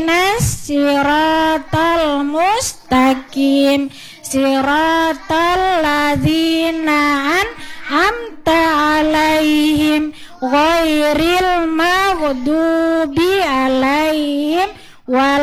ihdinas siratal mustaqim siratal ladzina an'amta 'alaihim ghairil maghdubi 'alaihim wal